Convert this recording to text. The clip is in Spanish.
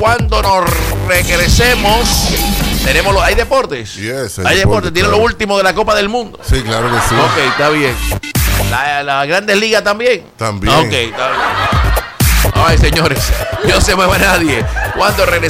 Cuando nos regresemos, tenemos ¿hay deportes? Yes, hay deportes. Tiene claro. lo último de la Copa del Mundo. Sí, claro que sí. Ok, está bien. La Grandes Ligas también. También. Ok, está bien. Ay, señores, no se mueva nadie. Cuando regresemos.